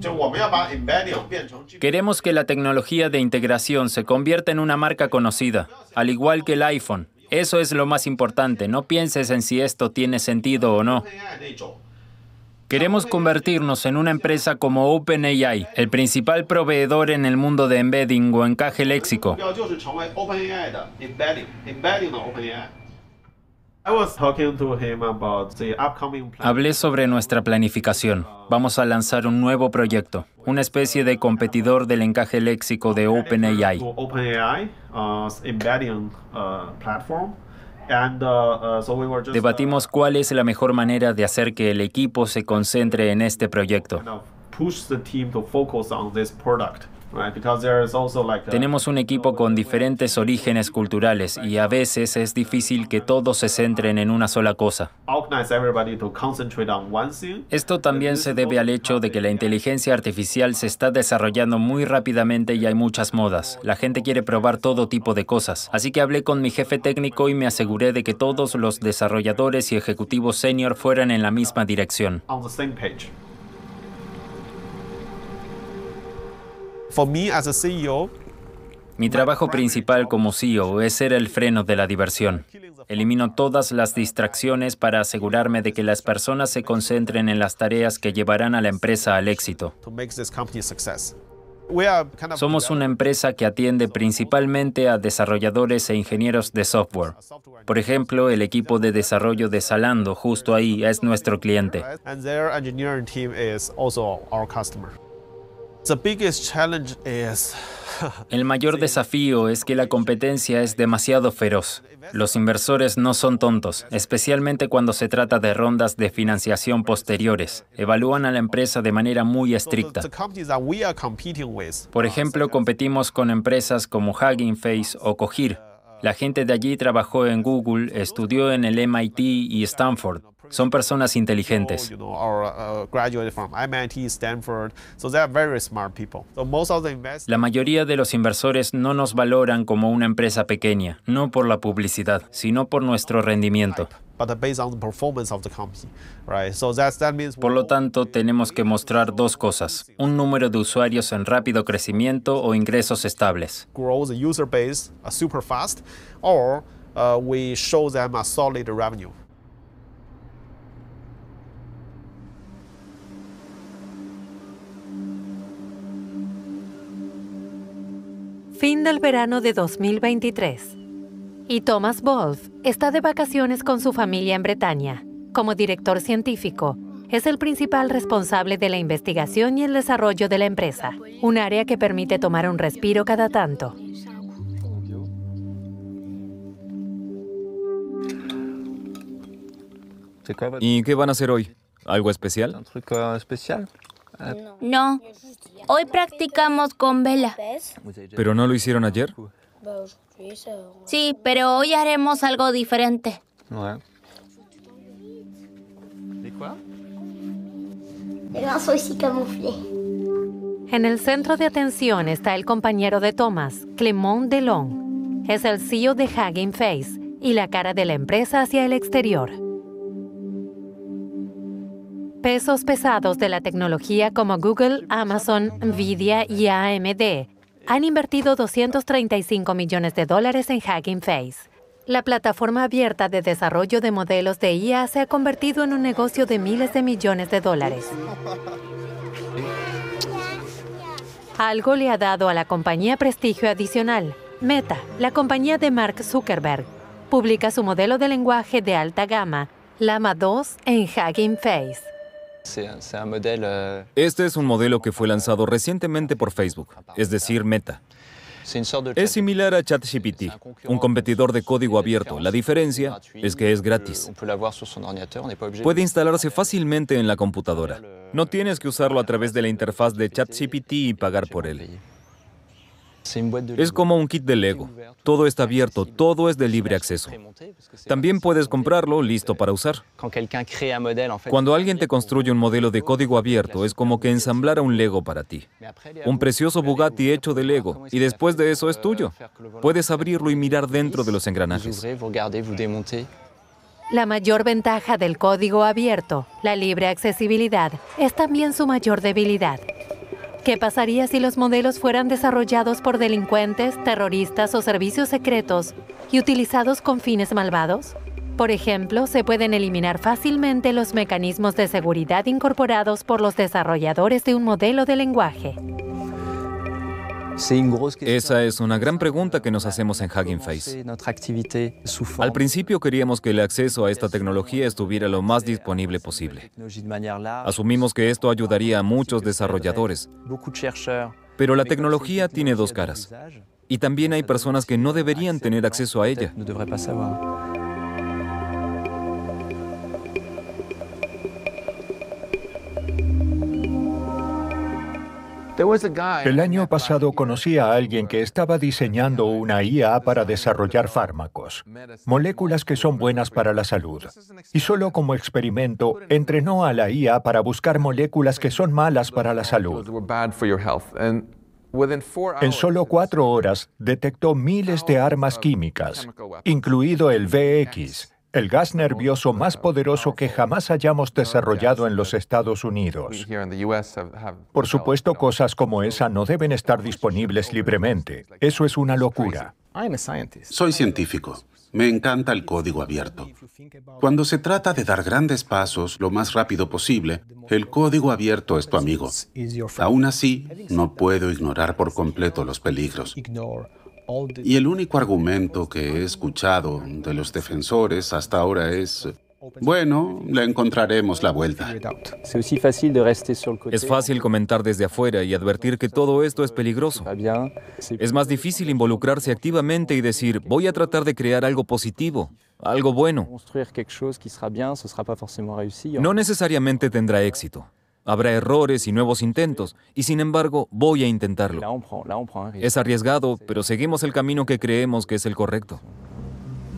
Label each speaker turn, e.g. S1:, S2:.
S1: Queremos que la tecnología de integración se convierta en una marca conocida, al igual que el iPhone. Eso es lo más importante. No pienses en si esto tiene sentido o no. Queremos convertirnos en una empresa como OpenAI, el principal proveedor en el mundo de embedding o encaje léxico. Hablé sobre nuestra planificación. Vamos a lanzar un nuevo proyecto, una especie de competidor del encaje léxico de OpenAI. Debatimos cuál es la mejor manera de hacer que el equipo se concentre en este proyecto. Tenemos un equipo con diferentes orígenes culturales y a veces es difícil que todos se centren en una sola cosa. Esto también se debe al hecho de que la inteligencia artificial se está desarrollando muy rápidamente y hay muchas modas. La gente quiere probar todo tipo de cosas. Así que hablé con mi jefe técnico y me aseguré de que todos los desarrolladores y ejecutivos senior fueran en la misma dirección. Mi trabajo principal como CEO es ser el freno de la diversión. Elimino todas las distracciones para asegurarme de que las personas se concentren en las tareas que llevarán a la empresa al éxito. Somos una empresa que atiende principalmente a desarrolladores e ingenieros de software. Por ejemplo, el equipo de desarrollo de Zalando, justo ahí, es nuestro cliente. El mayor desafío es que la competencia es demasiado feroz. Los inversores no son tontos, especialmente cuando se trata de rondas de financiación posteriores. Evalúan a la empresa de manera muy estricta. Por ejemplo, competimos con empresas como Hugging Face o Cohere. La gente de allí trabajó en Google, estudió en el MIT y Stanford. Son personas inteligentes. La mayoría de los inversores no nos valoran como una empresa pequeña, no por la publicidad, sino por nuestro rendimiento. Por lo tanto, tenemos que mostrar dos cosas: un número de usuarios en rápido crecimiento o ingresos estables.
S2: Fin del verano de 2023. Y Thomas Wolf está de vacaciones con su familia en Bretaña. Como director científico, es el principal responsable de la investigación y el desarrollo de la empresa, un área que permite tomar un respiro cada tanto.
S3: ¿Y qué van a hacer hoy? ¿Algo especial?
S4: No, hoy practicamos con vela.
S3: ¿Pero no lo hicieron ayer?
S4: Sí, pero hoy haremos algo diferente.
S2: En el centro de atención está el compañero de Thomas, Clément Delon. Es el CEO de Hugging Face y la cara de la empresa hacia el exterior. Pesos pesados de la tecnología como Google, Amazon, Nvidia y AMD han invertido $235 millones en Hugging Face. La plataforma abierta de desarrollo de modelos de IA se ha convertido en un negocio de miles de millones de dólares. Algo le ha dado a la compañía prestigio adicional. Meta, la compañía de Mark Zuckerberg, publica su modelo de lenguaje de alta gama, Llama 2, en Hugging Face.
S3: Este es un modelo que fue lanzado recientemente por Facebook, es decir, Meta. Es similar a ChatGPT, un competidor de código abierto. La diferencia es que es gratis. Puede instalarse fácilmente en la computadora. No tienes que usarlo a través de la interfaz de ChatGPT y pagar por él. Es como un kit de Lego. Todo está abierto, todo es de libre acceso. También puedes comprarlo listo para usar. Cuando alguien te construye un modelo de código abierto, es como que ensamblara un Lego para ti. Un precioso Bugatti hecho de Lego, y después de eso es tuyo. Puedes abrirlo y mirar dentro de los engranajes.
S2: La mayor ventaja del código abierto, la libre accesibilidad, es también su mayor debilidad. ¿Qué pasaría si los modelos fueran desarrollados por delincuentes, terroristas o servicios secretos y utilizados con fines malvados? Por ejemplo, se pueden eliminar fácilmente los mecanismos de seguridad incorporados por los desarrolladores de un modelo de lenguaje.
S3: Esa es una gran pregunta que nos hacemos en Hugging Face. Al principio queríamos que el acceso a esta tecnología estuviera lo más disponible posible. Asumimos que esto ayudaría a muchos desarrolladores. Pero la tecnología tiene dos caras. Y también hay personas que no deberían tener acceso a ella.
S5: El año pasado conocí a alguien que estaba diseñando una IA para desarrollar fármacos, moléculas que son buenas para la salud. Y solo como experimento, entrenó a la IA para buscar moléculas que son malas para la salud. En solo 4 horas, detectó miles de armas químicas, incluido el VX, el gas nervioso más poderoso que jamás hayamos desarrollado en los Estados Unidos. Por supuesto, cosas como esa no deben estar disponibles libremente. Eso es una locura.
S6: Soy científico. Me encanta el código abierto. Cuando se trata de dar grandes pasos lo más rápido posible, el código abierto es tu amigo. Aún así, no puedo ignorar por completo los peligros. Y el único argumento que he escuchado de los defensores hasta ahora es, bueno, le encontraremos la vuelta.
S3: Es fácil comentar desde afuera y advertir que todo esto es peligroso. Es más difícil involucrarse activamente y decir, voy a tratar de crear algo positivo, algo bueno. No necesariamente tendrá éxito. Habrá errores y nuevos intentos, y sin embargo, voy a intentarlo. Es arriesgado, pero seguimos el camino que creemos que es el correcto.